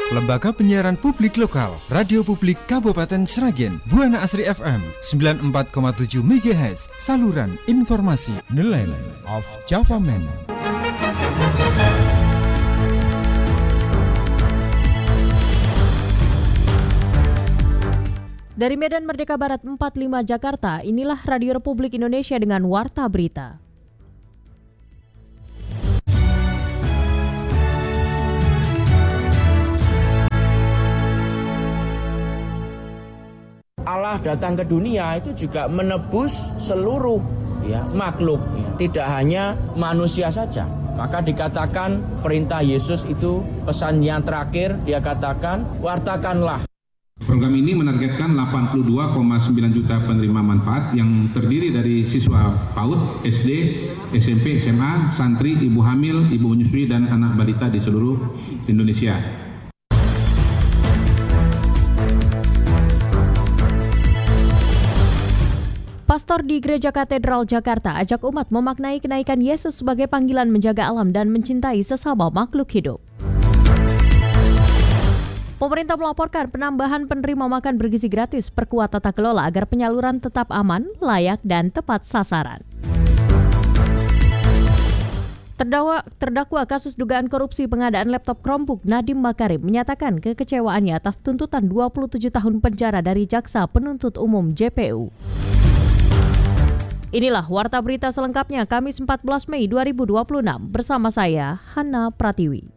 Lembaga Penyiaran Publik Lokal, Radio Publik Kabupaten Sragen, Buana Asri FM 94,7 MHz, saluran informasi Nelayan of Java Man. Dari Medan Merdeka Barat 45 Jakarta, inilah Radio Republik Indonesia dengan Warta Berita. Allah datang ke dunia itu juga menebus seluruh makhluk, tidak hanya manusia saja. Maka dikatakan perintah Yesus itu pesan yang terakhir, dia katakan wartakanlah. Program ini menargetkan 82,9 juta penerima manfaat yang terdiri dari siswa PAUD, SD, SMP, SMA, santri, ibu hamil, ibu menyusui, dan anak balita di seluruh Indonesia. Pastor di Gereja Katedral Jakarta ajak umat memaknai kenaikan Yesus sebagai panggilan menjaga alam dan mencintai sesama makhluk hidup. Pemerintah melaporkan penambahan penerima makan bergizi gratis, perkuat tata kelola agar penyaluran tetap aman, layak, dan tepat sasaran. Terdakwa kasus dugaan korupsi pengadaan laptop Chromebook Nadiem Makarim menyatakan kekecewaannya atas tuntutan 27 tahun penjara dari Jaksa Penuntut Umum JPU. Inilah Warta Berita selengkapnya Kamis 14 Mei 2026 bersama saya, Hana Pratiwi.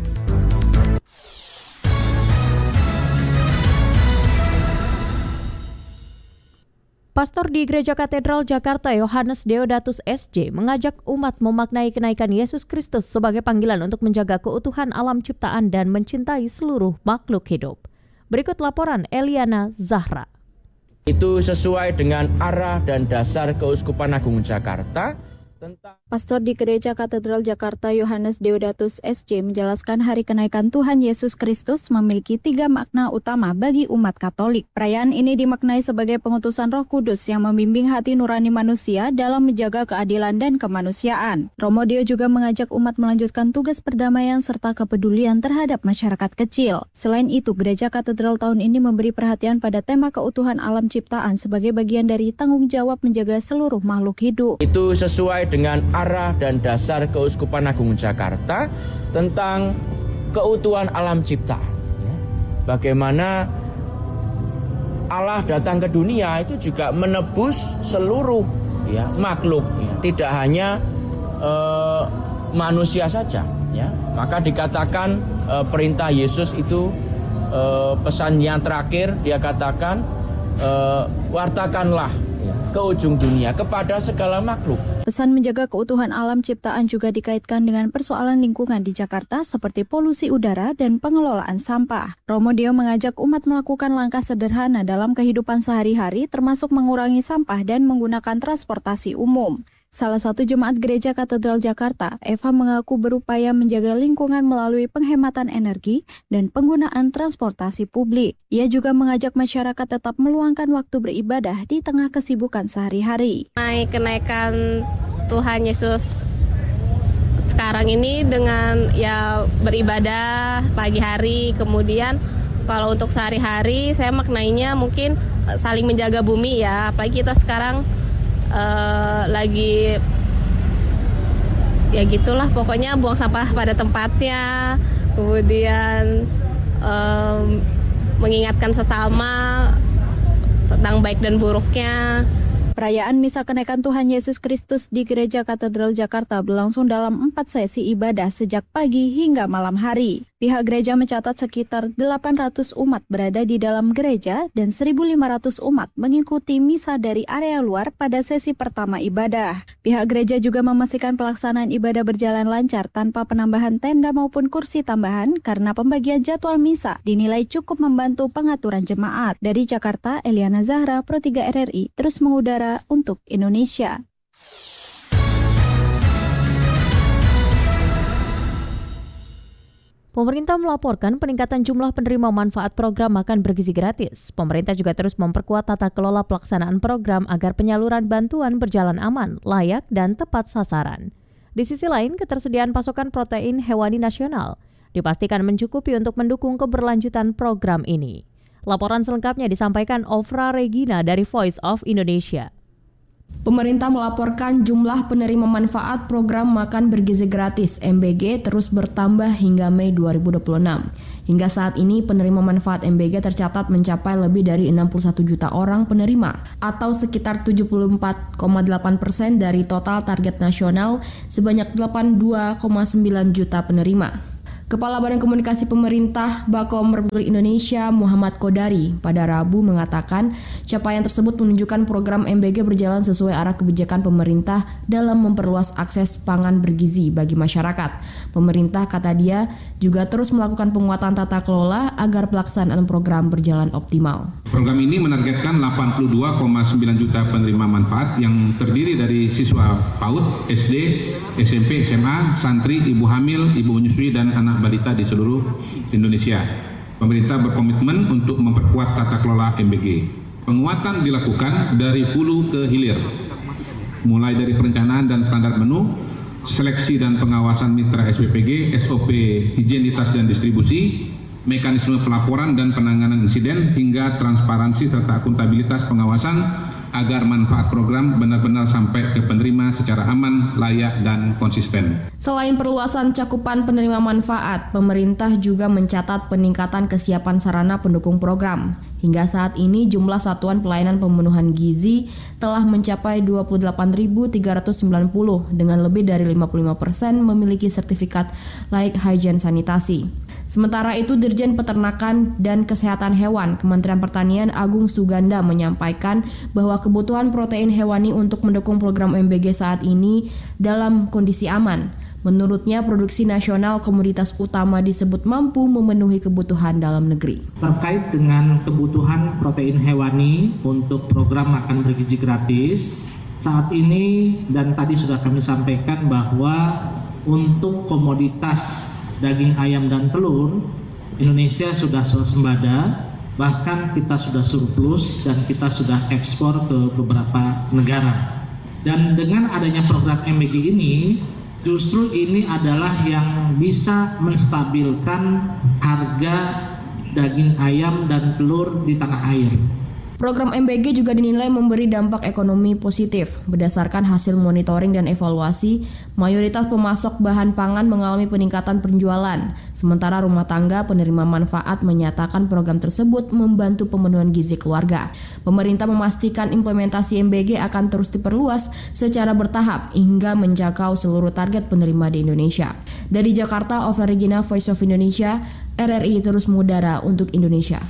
Pastor di Gereja Katedral Jakarta Yohanes Deodatus SJ mengajak umat memaknai kenaikan Yesus Kristus sebagai panggilan untuk menjaga keutuhan alam ciptaan dan mencintai seluruh makhluk hidup. Berikut laporan Eliana Zahra. Itu sesuai dengan arah dan dasar Keuskupan Agung Jakarta tentang Pastor di Gereja Katedral Jakarta Yohanes Deodatus SJ menjelaskan hari kenaikan Tuhan Yesus Kristus memiliki 3 makna utama bagi umat Katolik. Perayaan ini dimaknai sebagai pengutusan Roh Kudus yang membimbing hati nurani manusia dalam menjaga keadilan dan kemanusiaan. Romo Deo juga mengajak umat melanjutkan tugas perdamaian serta kepedulian terhadap masyarakat kecil. Selain itu, Gereja Katedral tahun ini memberi perhatian pada tema keutuhan alam ciptaan sebagai bagian dari tanggung jawab menjaga seluruh makhluk hidup. Itu sesuai dengan arah dan dasar Keuskupan Agung Jakarta tentang keutuhan alam ciptaan. Bagaimana Allah datang ke dunia itu juga menebus seluruh makhluk, tidak hanya manusia saja. Maka dikatakan perintah Yesus itu pesan yang terakhir, dia katakan wartakanlah ke ujung dunia kepada segala makhluk. Pesan menjaga keutuhan alam ciptaan juga dikaitkan dengan persoalan lingkungan di Jakarta seperti polusi udara dan pengelolaan sampah. Romo Deo mengajak umat melakukan langkah sederhana dalam kehidupan sehari-hari termasuk mengurangi sampah dan menggunakan transportasi umum. Salah satu jemaat Gereja Katedral Jakarta, Eva, mengaku berupaya menjaga lingkungan melalui penghematan energi dan penggunaan transportasi publik. Ia juga mengajak masyarakat tetap meluangkan waktu beribadah di tengah kesibukan sehari-hari. Kenaikan Tuhan Yesus sekarang ini dengan beribadah pagi hari, kemudian kalau untuk sehari-hari saya maknainya mungkin saling menjaga bumi apalagi kita sekarang lagi gitulah, pokoknya buang sampah pada tempatnya, kemudian mengingatkan sesama tentang baik dan buruknya. Perayaan Misa Kenaikan Tuhan Yesus Kristus di Gereja Katedral Jakarta berlangsung dalam 4 sesi ibadah sejak pagi hingga malam hari. Pihak gereja mencatat sekitar 800 umat berada di dalam gereja dan 1.500 umat mengikuti misa dari area luar pada sesi pertama ibadah. Pihak gereja juga memastikan pelaksanaan ibadah berjalan lancar tanpa penambahan tenda maupun kursi tambahan karena pembagian jadwal misa dinilai cukup membantu pengaturan jemaat. Dari Jakarta, Eliana Zahra, Pro 3 RRI, terus mengudara untuk Indonesia. Pemerintah melaporkan peningkatan jumlah penerima manfaat program makan bergizi gratis. Pemerintah juga terus memperkuat tata kelola pelaksanaan program agar penyaluran bantuan berjalan aman, layak, dan tepat sasaran. Di sisi lain, ketersediaan pasokan protein hewani nasional dipastikan mencukupi untuk mendukung keberlanjutan program ini. Laporan selengkapnya disampaikan Ofra Regina dari Voice of Indonesia. Pemerintah melaporkan jumlah penerima manfaat program makan bergizi gratis MBG terus bertambah hingga Mei 2026. Hingga saat ini penerima manfaat MBG tercatat mencapai lebih dari 61 juta orang penerima atau sekitar 74,8% dari total target nasional sebanyak 82,9 juta penerima. Kepala Badan Komunikasi Pemerintah Bakom Republik Indonesia Muhammad Kodari pada Rabu mengatakan capaian tersebut menunjukkan program MBG berjalan sesuai arah kebijakan pemerintah dalam memperluas akses pangan bergizi bagi masyarakat. Pemerintah, kata dia, juga terus melakukan penguatan tata kelola agar pelaksanaan program berjalan optimal. Program ini menargetkan 82,9 juta penerima manfaat yang terdiri dari siswa PAUD, SD, SMP, SMA, santri, ibu hamil, ibu menyusui, dan anak balita di seluruh Indonesia. Pemerintah berkomitmen untuk memperkuat tata kelola MBG. Penguatan dilakukan dari hulu ke hilir, mulai dari perencanaan dan standar menu, seleksi dan pengawasan mitra SPPG, SOP higienitas dan distribusi, mekanisme pelaporan dan penanganan insiden, hingga transparansi serta akuntabilitas pengawasan agar manfaat program benar-benar sampai ke penerima secara aman, layak, dan konsisten. Selain perluasan cakupan penerima manfaat, pemerintah juga mencatat peningkatan kesiapan sarana pendukung program. Hingga saat ini jumlah satuan pelayanan pemenuhan gizi telah mencapai 28.390 dengan lebih dari 55% memiliki sertifikat layak hygiene sanitasi. Sementara itu, Dirjen Peternakan dan Kesehatan Hewan Kementerian Pertanian Agung Suganda menyampaikan bahwa kebutuhan protein hewani untuk mendukung program MBG saat ini dalam kondisi aman. Menurutnya, produksi nasional komoditas utama disebut mampu memenuhi kebutuhan dalam negeri. Terkait dengan kebutuhan protein hewani untuk program makan bergizi gratis, saat ini dan tadi sudah kami sampaikan bahwa untuk komoditas daging ayam dan telur, Indonesia sudah swasembada, bahkan kita sudah surplus dan kita sudah ekspor ke beberapa negara. Dan dengan adanya program MBG ini, justru ini adalah yang bisa menstabilkan harga daging ayam dan telur di tanah air. Program MBG juga dinilai memberi dampak ekonomi positif. Berdasarkan hasil monitoring dan evaluasi, mayoritas pemasok bahan pangan mengalami peningkatan penjualan. Sementara rumah tangga penerima manfaat menyatakan program tersebut membantu pemenuhan gizi keluarga. Pemerintah memastikan implementasi MBG akan terus diperluas secara bertahap hingga menjangkau seluruh target penerima di Indonesia. Dari Jakarta, Ofra Regina, Voice of Indonesia, RRI terus mengudara untuk Indonesia.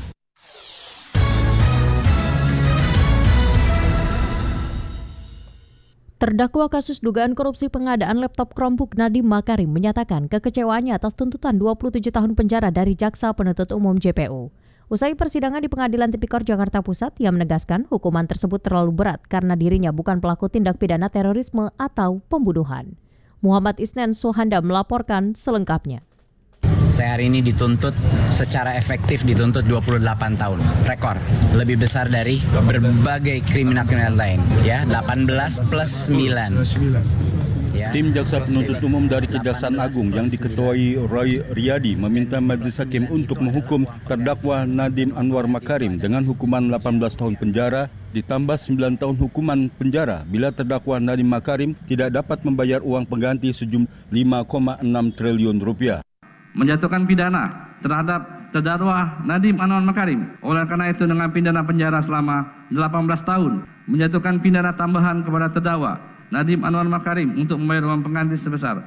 Terdakwa kasus dugaan korupsi pengadaan laptop Chromebook Nadiem Makarim menyatakan kekecewaannya atas tuntutan 27 tahun penjara dari Jaksa Penuntut Umum JPU. Usai persidangan di Pengadilan Tipikor Jakarta Pusat, ia menegaskan hukuman tersebut terlalu berat karena dirinya bukan pelaku tindak pidana terorisme atau pembunuhan. Muhammad Isnan Sohanda melaporkan selengkapnya. Saya hari ini dituntut secara efektif dituntut 28 tahun. Rekor. Lebih besar dari berbagai kriminal lain. Ya, 18 plus 9. Ya. Tim Jaksa Penuntut Umum dari Kejaksaan Agung yang diketuai Roy Riyadi meminta Majelis Hakim untuk menghukum terdakwa Nadiem Anwar Makarim dengan hukuman 18 tahun penjara ditambah 9 tahun hukuman penjara bila terdakwa Nadiem Makarim tidak dapat membayar uang pengganti sejumlah 5,6 triliun rupiah. Menjatuhkan pidana terhadap terdakwa Nadiem Anwar Makarim. Oleh karena itu dengan pidana penjara selama 18 tahun, menjatuhkan pidana tambahan kepada terdakwa Nadiem Anwar Makarim untuk membayar uang pengganti sebesar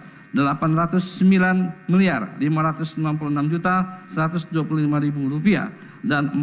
809.596.125.000 rupiah dan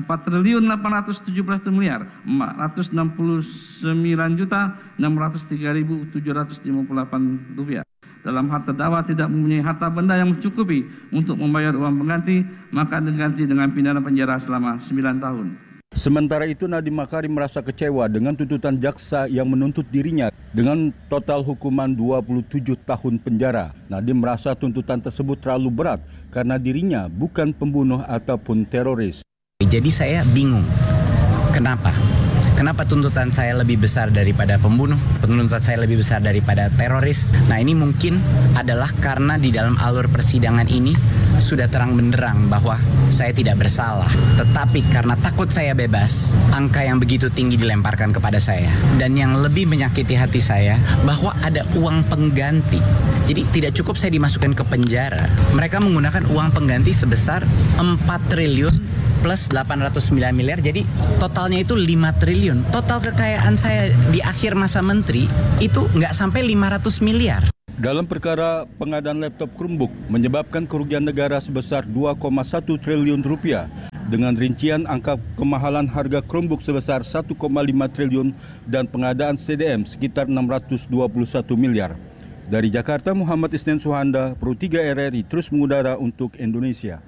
4.479.603.758 rupiah. Dalam hal terdakwa tidak mempunyai harta benda yang mencukupi untuk membayar uang pengganti, maka diganti dengan pidana penjara selama 9 tahun. Sementara itu Nadiem Makarim merasa kecewa dengan tuntutan jaksa yang menuntut dirinya dengan total hukuman 27 tahun penjara. Nadiem merasa tuntutan tersebut terlalu berat karena dirinya bukan pembunuh ataupun teroris. Jadi saya bingung. Kenapa? Kenapa tuntutan saya lebih besar daripada pembunuh? Tuntutan saya lebih besar daripada teroris? Nah, ini mungkin adalah karena di dalam alur persidangan ini sudah terang benderang bahwa saya tidak bersalah. Tetapi karena takut saya bebas, angka yang begitu tinggi dilemparkan kepada saya. Dan yang lebih menyakiti hati saya, bahwa ada uang pengganti. Jadi tidak cukup saya dimasukkan ke penjara. Mereka menggunakan uang pengganti sebesar 4 triliun plus 809 miliar, jadi totalnya itu 5 triliun. Total kekayaan saya di akhir masa menteri itu nggak sampai 500 miliar. Dalam perkara pengadaan laptop Chromebook menyebabkan kerugian negara sebesar 2,1 triliun rupiah dengan rincian angka kemahalan harga Chromebook sebesar 1,5 triliun dan pengadaan CDM sekitar 621 miliar. Dari Jakarta, Muhammad Isnen Suhanda, Pro 3 RRI terus mengudara untuk Indonesia.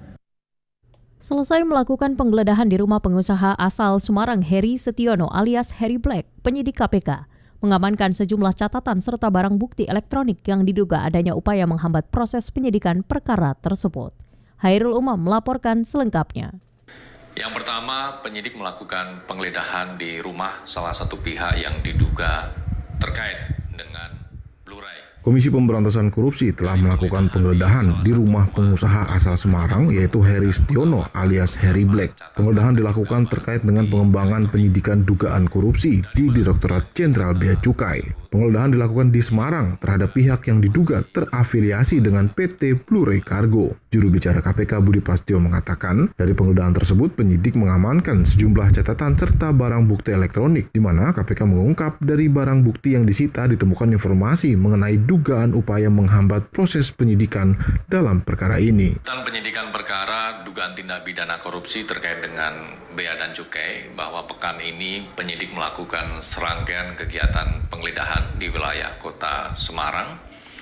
Selesai melakukan penggeledahan di rumah pengusaha asal Semarang Heri Setiono alias Harry Black, penyidik KPK mengamankan sejumlah catatan serta barang bukti elektronik yang diduga adanya upaya menghambat proses penyidikan perkara tersebut. Hairul Umam melaporkan selengkapnya. Yang pertama, penyidik melakukan penggeledahan di rumah salah satu pihak yang diduga terkait dengan Blu-ray. Komisi Pemberantasan Korupsi telah melakukan penggeledahan di rumah pengusaha asal Semarang yaitu Heri Setiono alias Harry Black. Penggeledahan dilakukan terkait dengan pengembangan penyidikan dugaan korupsi di Direktorat Jenderal Bea Cukai. Penggeledahan dilakukan di Semarang terhadap pihak yang diduga terafiliasi dengan PT Blu-ray Cargo. Juru bicara KPK Budi Prasetyo mengatakan, dari penggeledahan tersebut penyidik mengamankan sejumlah catatan serta barang bukti elektronik, di mana KPK mengungkap dari barang bukti yang disita ditemukan informasi mengenai dugaan upaya menghambat proses penyidikan dalam perkara ini. Penyidikan perkara dugaan tindak pidana korupsi terkait dengan Bea dan Cukai, bahwa pekan ini penyidik melakukan serangkaian kegiatan penggeledahan di wilayah kota Semarang.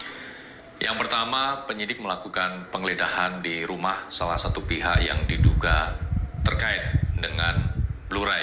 Yang pertama, penyidik melakukan penggeledahan di rumah salah satu pihak yang diduga terkait dengan Blu-ray.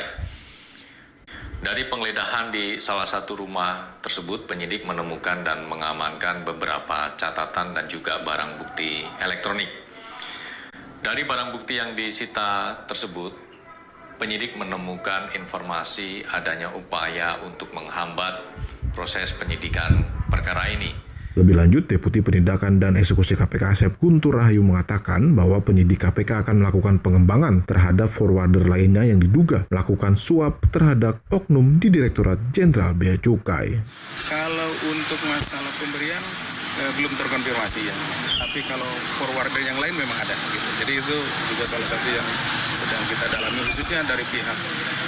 Dari penggeledahan di salah satu rumah tersebut, penyidik menemukan dan mengamankan beberapa catatan dan juga barang bukti elektronik. Dari barang bukti yang disita tersebut, penyidik menemukan informasi adanya upaya untuk menghambat proses penyidikan perkara ini. Lebih lanjut, Deputi Penindakan dan Eksekusi KPK Asep Guntur Rahayu mengatakan bahwa penyidik KPK akan melakukan pengembangan terhadap forwarder lainnya yang diduga melakukan suap terhadap oknum di Direktorat Jenderal Bea Cukai. Kalau untuk masalah pemberian belum terkonfirmasi ya, tapi kalau forwarder yang lain memang ada gitu. Jadi itu juga salah satu yang sedang kita dalami, khususnya dari pihak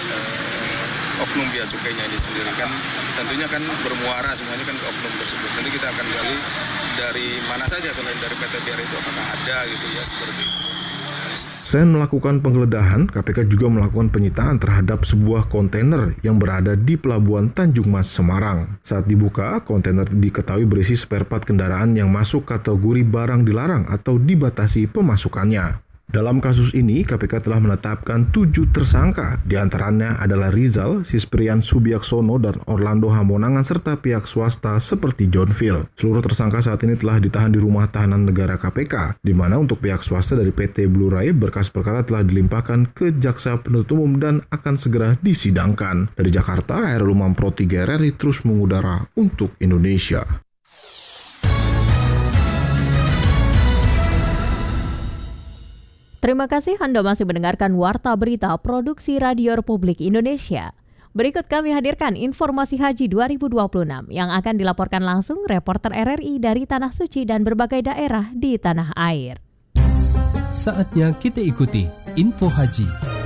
oknum Bea Cukainya ini sendiri kan tentunya kan bermuara semuanya kan ke oknum tersebut. Nanti kita akan gali dari mana saja selain dari PT BR itu apakah ada gitu ya seperti itu. Selain melakukan penggeledahan, KPK juga melakukan penyitaan terhadap sebuah kontainer yang berada di Pelabuhan Tanjung Mas, Semarang. Saat dibuka, kontainer diketahui berisi spare part kendaraan yang masuk kategori barang dilarang atau dibatasi pemasukannya. Dalam kasus ini, KPK telah menetapkan 7 tersangka, diantaranya adalah Rizal, Sisprian Subiaksono, dan Orlando Hamonangan, serta pihak swasta seperti John Phil. Seluruh tersangka saat ini telah ditahan di Rumah Tahanan Negara KPK, di mana untuk pihak swasta dari PT Blu-ray, berkas perkara telah dilimpahkan ke Jaksa Penuntut Umum dan akan segera disidangkan. Dari Jakarta, Hairul Umam, Pro 3 RRI terus mengudara untuk Indonesia. Terima kasih Anda masih mendengarkan Warta Berita Produksi Radio Republik Indonesia. Berikut kami hadirkan informasi Haji 2026 yang akan dilaporkan langsung reporter RRI dari Tanah Suci dan berbagai daerah di tanah air. Saatnya kita ikuti Info Haji.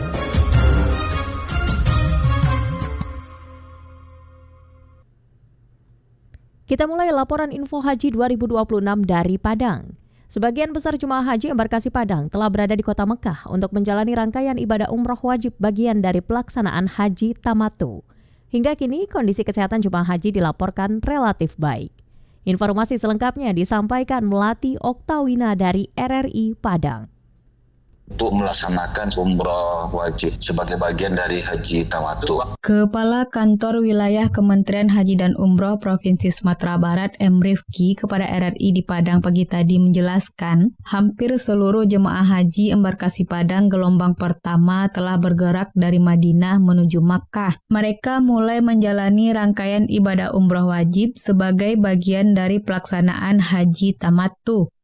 Kita mulai laporan Info Haji 2026 dari Padang. Sebagian besar jemaah haji embarkasi Padang telah berada di kota Mekah untuk menjalani rangkaian ibadah umroh wajib bagian dari pelaksanaan haji tamattu. Hingga kini kondisi kesehatan jemaah haji dilaporkan relatif baik. Informasi selengkapnya disampaikan Melati Oktawina dari RRI Padang. Untuk melaksanakan umroh wajib sebagai bagian dari haji tamattu. Kepala Kantor Wilayah Kementerian Haji dan Umroh Provinsi Sumatera Barat M. Rifki kepada RRI di Padang pagi tadi menjelaskan, hampir seluruh jemaah haji embarkasi Padang gelombang pertama telah bergerak dari Madinah menuju Makkah. Mereka mulai menjalani rangkaian ibadah umroh wajib sebagai bagian dari pelaksanaan haji tamattu.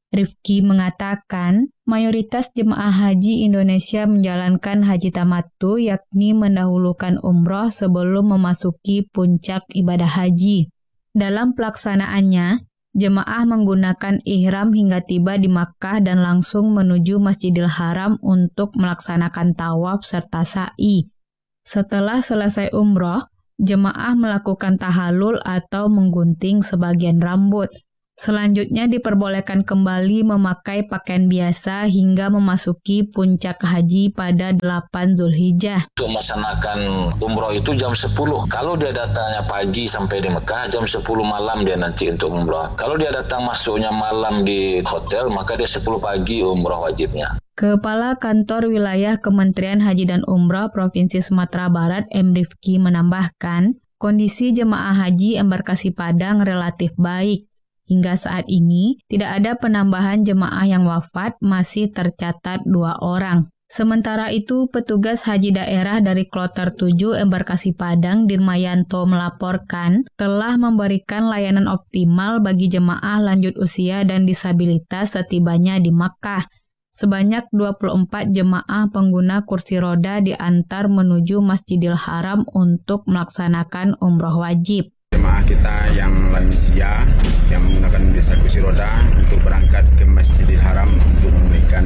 Rifki mengatakan, mayoritas jemaah haji Indonesia menjalankan haji tamattu, yakni mendahulukan umroh sebelum memasuki puncak ibadah haji. Dalam pelaksanaannya, jemaah menggunakan ihram hingga tiba di Makkah dan langsung menuju Masjidil Haram untuk melaksanakan tawaf serta sa'i. Setelah selesai umroh, jemaah melakukan tahalul atau menggunting sebagian rambut. Selanjutnya diperbolehkan kembali memakai pakaian biasa hingga memasuki puncak haji pada 8 Zulhijjah. Untuk melaksanakan umroh itu jam 10. Kalau dia datangnya pagi sampai di Mekah, jam 10 malam dia nanti untuk umroh. Kalau dia datang masuknya malam di hotel, maka dia 10 pagi umroh wajibnya. Kepala Kantor Wilayah Kementerian Haji dan Umroh Provinsi Sumatera Barat, M. Rifki, menambahkan, kondisi jemaah haji embarkasi Padang relatif baik. Hingga saat ini, tidak ada penambahan jemaah yang wafat, masih tercatat 2 orang. Sementara itu, petugas haji daerah dari Kloter 7 Embarkasi Padang, Dirmayanto, melaporkan telah memberikan layanan optimal bagi jemaah lanjut usia dan disabilitas setibanya di Makkah. Sebanyak 24 jemaah pengguna kursi roda diantar menuju Masjidil Haram untuk melaksanakan umroh wajib. Jemaah kita yang lansia yang menggunakan biasa kursi roda untuk berangkat ke Masjidil Haram untuk menunaikan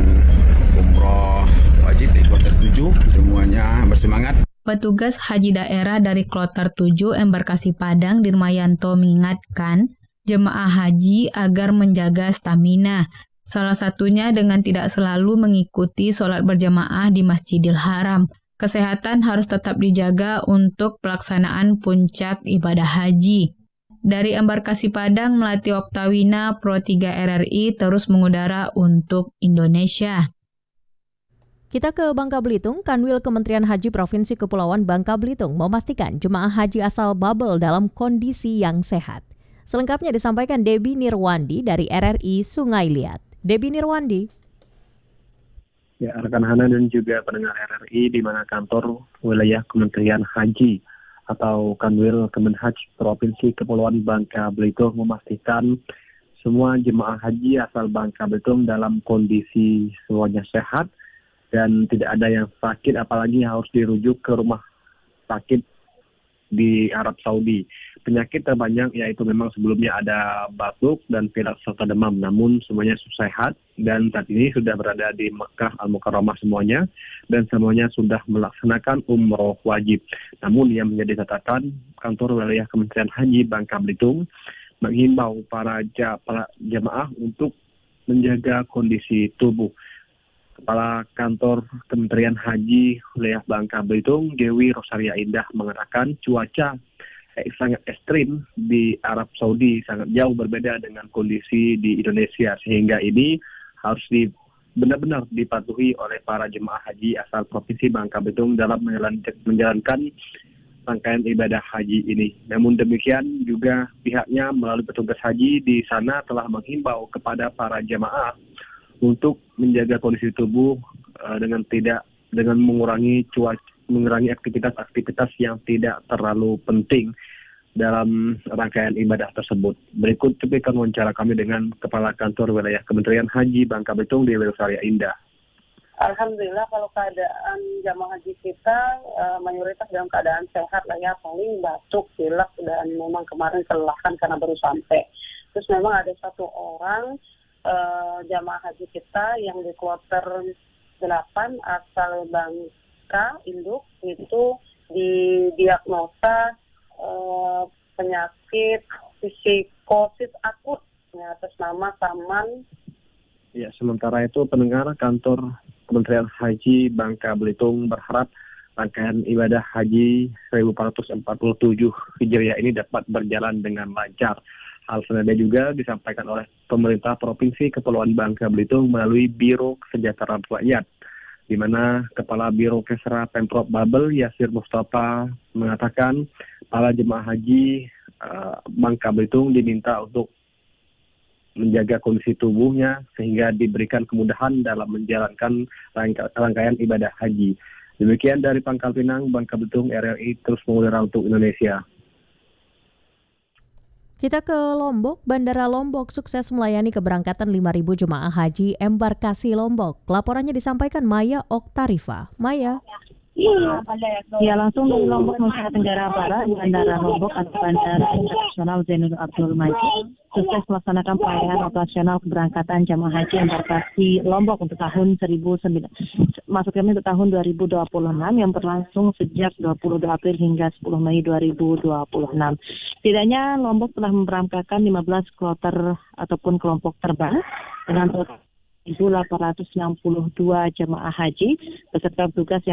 umroh wajib di Kloter 7, semuanya bersemangat. Petugas haji daerah dari Kloter 7 Embarkasi Padang, Dirmayanto, mengingatkan jemaah haji agar menjaga stamina. Salah satunya dengan tidak selalu mengikuti sholat berjamaah di Masjidil Haram. Kesehatan harus tetap dijaga untuk pelaksanaan puncak ibadah haji. Dari Embarkasi Padang, Melati Oktawina, Pro 3 RRI terus mengudara untuk Indonesia. Kita ke Bangka Belitung. Kanwil Kementerian Haji Provinsi Kepulauan Bangka Belitung memastikan jemaah haji asal Babel dalam kondisi yang sehat. Selengkapnya disampaikan Debbie Nirwandi dari RRI Sungai Liat. Debbie Nirwandi. Ya, rekan Hana dan juga pendengar RRI, di mana kantor wilayah Kementerian Haji atau Kanwil Kemenhaj Provinsi Kepulauan Bangka Belitung memastikan semua jemaah haji asal Bangka Belitung dalam kondisi semuanya sehat dan tidak ada yang sakit, apalagi harus dirujuk ke rumah sakit di Arab Saudi. Penyakit terbanyak yaitu memang sebelumnya ada batuk dan pilek serta demam, namun semuanya sehat dan saat ini sudah berada di Mekah Al-Mukarramah semuanya dan semuanya sudah melaksanakan umroh wajib. Namun yang menjadi catatan, kantor wilayah Kementerian Haji Bangka Belitung menghimbau para jemaah untuk menjaga kondisi tubuh. Kepala Kantor Kementerian Haji wilayah Bangka Belitung, Dewi Rosaria Indah, mengatakan cuaca sangat ekstrim di Arab Saudi, sangat jauh berbeda dengan kondisi di Indonesia, sehingga ini harus benar-benar dipatuhi oleh para jemaah haji asal Provinsi Bangka Belitung dalam menjalankan rangkaian ibadah haji ini. Namun demikian juga pihaknya melalui petugas haji di sana telah menghimbau kepada para jemaah untuk menjaga kondisi tubuh dengan mengurangi aktivitas yang tidak terlalu penting dalam rangkaian ibadah tersebut. Berikut cuplikan wawancara kami dengan Kepala Kantor Wilayah Kementerian Haji Bangka Belitung, Dewi Rosaria Indah. Alhamdulillah kalau keadaan jamaah haji kita mayoritas dalam keadaan sehat lah ya, paling batuk, pilek, dan memang kemarin kelelahan karena baru sampai. Terus memang ada satu orang jamaah haji kita yang di Kloter 8 asal Bangka Induk itu didiagnosa penyakit psikosis akut atas nama Saman. Ya, sementara itu pendengar, kantor Kementerian Haji Bangka Belitung berharap rangkaian ibadah haji 1447 Hijriah ini dapat berjalan dengan lancar. Hal senada juga disampaikan oleh pemerintah Provinsi Kepulauan Bangka Belitung melalui Biro Kesejahteraan Rakyat, di mana Kepala Biro Kesra Pemprov Babel Yasir Mustafa mengatakan para jemaah haji Bangka Belitung diminta untuk menjaga kondisi tubuhnya sehingga diberikan kemudahan dalam menjalankan rangkaian ibadah haji. Demikian dari Pangkal Pinang, Bangka Belitung, RRI terus mengudara untuk Indonesia. Kita ke Lombok. Bandara Lombok sukses melayani keberangkatan 5.000 jemaah haji embarkasi Lombok. Laporannya disampaikan Maya Oktarifa. Maya. Ya, langsung dari Lombok, Nusa Tenggara Barat, Bandara Lombok atau Bandara Internasional Zainuddin Abdul Majid sukses melaksanakan pelayanan operasional keberangkatan jamaah haji embarkasi Lombok untuk tahun 2026 yang berlangsung sejak 22 April hingga 10 Mei 2026. Setidaknya Lombok telah memberangkatkan 15 kloter ataupun kelompok terbang dengan total 1.862 jemaah haji beserta petugas yang